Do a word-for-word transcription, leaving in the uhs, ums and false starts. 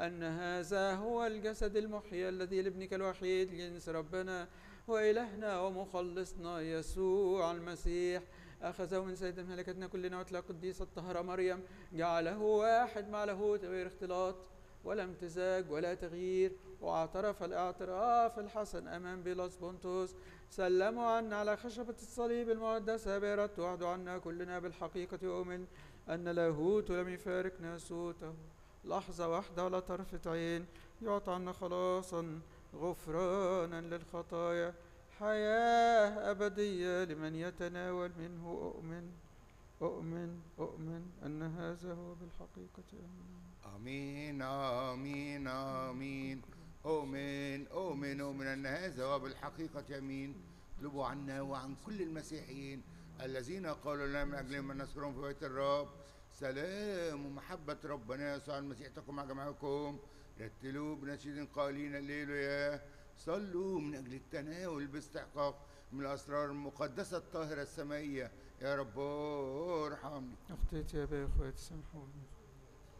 أن هذا هو الجسد المحيي الذي لابنك الوحيد جنس ربنا وإلهنا ومخلصنا يسوع المسيح، أخذه من سيد ملكتنا كلنا وتلا قديسة الطاهرة مريم، جعله واحد مع لاهوت غير اختلاط ولا امتزاج ولا تغيير، واعترف الاعتراف الحسن أمام بيلاطس بونتوس، سلموا عنا على خشبة الصليب المقدسة بيرت وعدوا عنا كلنا بالحقيقة وأؤمن أن لاهوت لم يفارق ناسوته لحظة واحدة ولا طرفة عين، يعطى عنا خلاصا غفرانا للخطايا حياة أبدية لمن يتناول منه. أؤمن أؤمن أؤمن أن هذا هو بالحقيقة. آمين آمين آمين. أؤمن أؤمن أؤمن أن هذا هو بالحقيقة يمين. اطلبوا عنا وعن كل المسيحيين الذين قالوا لنا من أجلهم أن نذكرهم في بيت الرب. سلام ومحبة ربنا يسوع المسيح تكن مع جميعكم. رتلوا بنشيد قائلين الليلويا. صلوا من أجل التناول باستحقاق من الأسرار المقدسة الطاهرة السمائية. يا رب ارحمني. أخطيت يا أبي أخواتي سامحوني.